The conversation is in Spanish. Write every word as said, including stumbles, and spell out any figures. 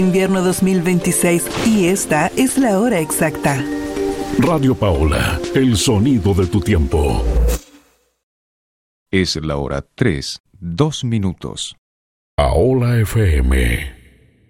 Invierno dos mil veintiséis y esta es la hora exacta. Radio Paola, el sonido de tu tiempo. Es la hora tres, dos minutos. Paola F M.